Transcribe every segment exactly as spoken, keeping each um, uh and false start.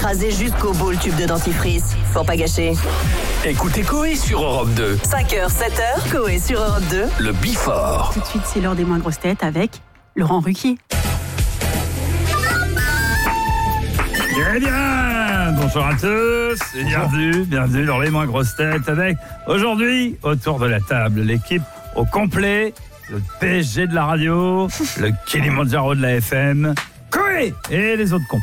écraser jusqu'au bout le tube de dentifrice. Faut pas gâcher. Écoutez Coé sur Europe deux. cinq heures, sept heures, Coé sur Europe deux. Le Before. Tout de suite, c'est l'heure des moins grosses têtes avec Laurent Ruquier. Eh bien, bonjour à tous et bienvenue, bienvenue dans les moins grosses têtes avec aujourd'hui, autour de la table, l'équipe au complet, le P S G de la radio, le Kilimanjaro de la F M, Coé et les autres cons.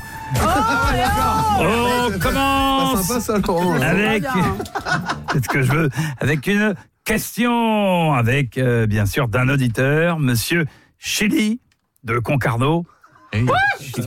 Oh, on commence sympa, ça, Laurent. avec, c'est ce que je veux, avec une question, avec euh, bien sûr d'un auditeur, Monsieur Chili de Concarneau. Hey, Chili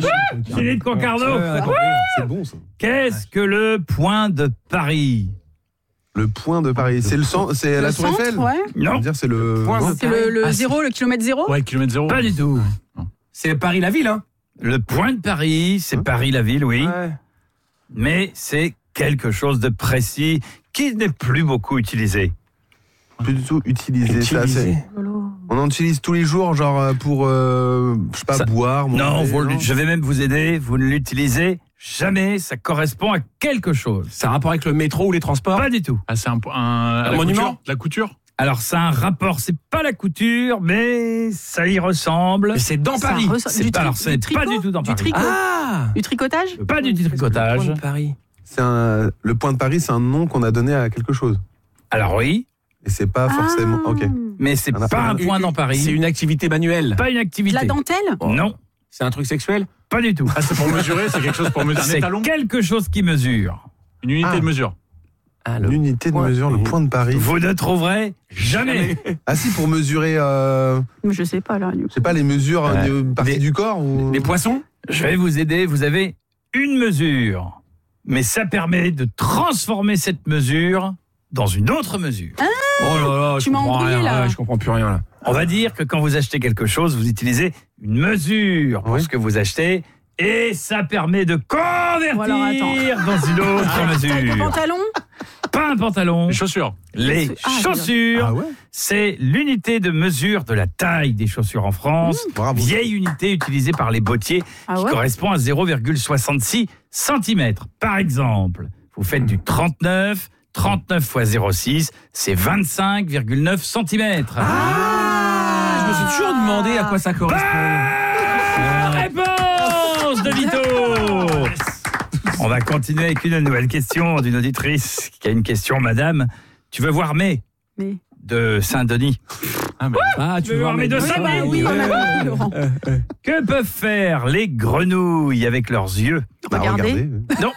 de Concarneau. c'est bon ça. Qu'est-ce que le point de Paris? Le point de Paris, c'est le centre, c'est Le la Tour centre, Eiffel. ouais. Je Non, veux dire, c'est le. Point non de- C'est le, le Ah, zéro, le kilomètre zéro. Ouais, kilomètre zéro. pas du tout. C'est Paris la ville, hein. Le point de Paris, c'est Hein Paris la ville, oui, Ouais. mais c'est quelque chose de précis qui n'est plus beaucoup utilisé. Plus du tout utilisé. Ça, c'est- on en utilise tous les jours, genre euh, pour, euh, je sais pas, Ça- boire. Non, manger, vous- je vais même vous aider, vous ne l'utilisez jamais, ça correspond à quelque chose. C'est un rapport avec le métro ou les transports. Pas du tout. Ah, c'est un, un, Un la monument couture, La couture Alors, ça a un rapport, c'est pas la couture, mais ça y ressemble. Mais c'est dans Ça Paris. ressemble- C'est du pas, tri- alors, du c'est pas tricot, du tout dans du Paris. tricot. Ah. Du tricotage. Pas du tricotage. Point de Paris. C'est un, le point de Paris, c'est un nom qu'on a donné à quelque chose. Alors oui, Et c'est pas forcément. Ah. Ok. mais c'est On a- pas un point dans Paris. C'est une activité manuelle. Pas une De activité. la dentelle. Non, C'est un truc sexuel. pas du tout. Ah, c'est pour mesurer, c'est quelque chose pour mesurer. Un C'est étalon quelque chose qui mesure. Une unité Ah. de mesure. Ah, le- L'unité de point- mesure, le point de Paris. Vous ne trouverez jamais. Ah si, pour mesurer, euh, Mais je sais pas là. Du coup. je sais pas, les mesures Ouais. euh, de partie Des- du corps ou. Les poissons. Je vais vous aider. Vous avez une mesure, mais ça permet de transformer cette mesure dans une autre mesure. Oh là là, je Tu m'as comprends embrouillé, rien. là. Ouais, je comprends plus rien là. On va dire que quand vous achetez quelque chose, vous utilisez une mesure pour Oui. ce que vous achetez, et ça permet de convertir Bon, alors, attends. dans une autre Taille de mesure. pantalon. Pas un pantalon. Les chaussures. Les Ah, chaussures, Ah ouais. c'est l'unité de mesure de la taille des chaussures en France. Bravo. Vieille unité utilisée par les bottiers Ah qui ouais. correspond à zéro virgule soixante-six centimètres. Par exemple, vous faites du trente-neuf, trente-neuf fois zéro virgule six, c'est vingt-cinq virgule neuf centimètres. Ah, je me suis toujours demandé à quoi ça correspond. Bonne réponse de Vito. On va continuer avec une nouvelle question d'une auditrice qui a une question, madame. Tu veux voir May Mais. de Saint-Denis? Ah, mais Ah, Tu veux voir mes deux Oui, seins? bah oui, on a compris, Laurent. Que peuvent faire les grenouilles avec leurs yeux? Bah, Regardez. regardez. Non.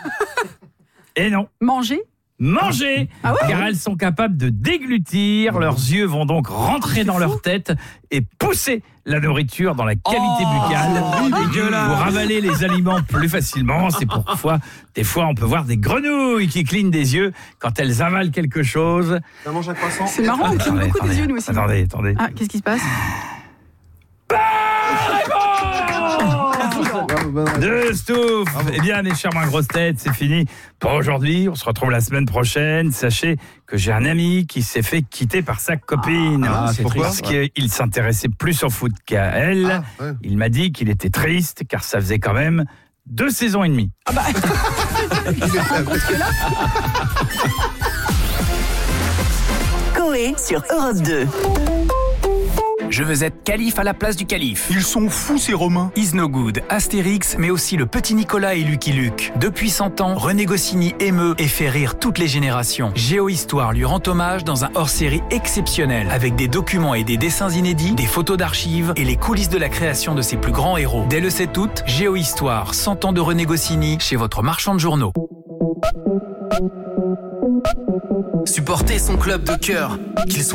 Et non. Manger. Manger, Ah ouais. car elles sont capables de déglutir. Leurs yeux vont donc rentrer dans leur tête et pousser la nourriture dans la cavité Oh, buccale. c'est dégueulasse. Pour avaler les aliments plus facilement. C'est pourquoi, des fois, on peut voir des grenouilles qui clignent des yeux quand elles avalent quelque chose. Ça mange un croissant. C'est marrant, on cligne Attendez, beaucoup des attendez, yeux nous aussi. Attendez, attendez. Ah, qu'est-ce qui se passe? De Stouff. Eh bien, mes chers moins grosses têtes, c'est fini pour aujourd'hui. On se retrouve la semaine prochaine. Sachez que j'ai un ami qui s'est fait quitter par sa copine. Ah, c'est pourquoi Parce qu'il s'intéressait plus au foot qu'à elle. Ah, ouais. Il m'a dit qu'il était triste car ça faisait quand même deux saisons et demie. Coé sur Europe deux. Je veux être calife à la place du calife. Ils sont fous ces Romains. Is No Good, Astérix, mais aussi le petit Nicolas et Lucky Luke. Depuis cent ans, René Goscinny émeut et fait rire toutes les générations. Géohistoire lui rend hommage dans un hors-série exceptionnel, avec des documents et des dessins inédits, des photos d'archives et les coulisses de la création de ses plus grands héros. Dès le sept août, Géohistoire, cent ans de René Goscinny, chez votre marchand de journaux. Supporter son club de cœur, qu'il soit